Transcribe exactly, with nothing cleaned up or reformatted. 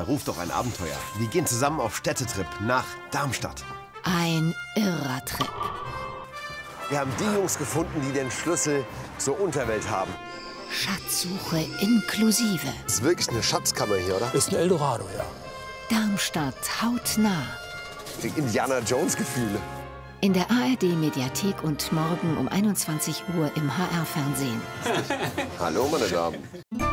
ruf doch ein Abenteuer. Wir gehen zusammen auf Städtetrip nach Darmstadt. Ein irrer Trip. Wir haben die Jungs gefunden, die den Schlüssel zur Unterwelt haben. Schatzsuche inklusive. Das ist wirklich eine Schatzkammer hier, oder? Ist ein Eldorado, ja. Darmstadt hautnah. Die Indiana Jones-Gefühle. In der A R D-Mediathek und morgen um einundzwanzig Uhr im H R-Fernsehen. Hallo, meine Damen.